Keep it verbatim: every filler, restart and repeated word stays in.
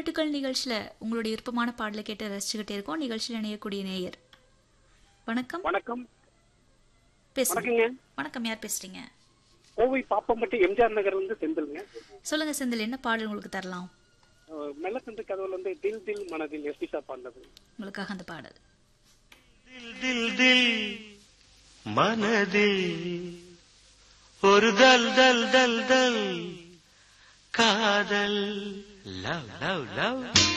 மெட்டுக்கள் நிகழ்ச்சியில உங்களுடைய விருப்பமான பாடலை கேட்டு ரசிச்சுக்கிட்டே இருக்கோம். நிகழ்ச்சியில் இணையக்கூடிய நேயர் வணக்கம். வணக்கம். பேசுங்க. வணக்கம், யார் பேசுறீங்க? கோவை பாப்பம்பட்டி எம்ஜிஆர் நகர்ல இருந்து செந்தில்ங்க. சொல்லுங்க செந்தில், என்ன பாடல் உங்களுக்கு தரலாம்? மெல்லக்கண்டு கதவுல இருந்து தில் தில் மனதில் எஸ்பி சார் பாடினது. உங்களுக்காக அந்த பாடல். தில் தில் மனதில் ஒரு தல் தல் தல் தல் காதல் லவ் லவ் லவ்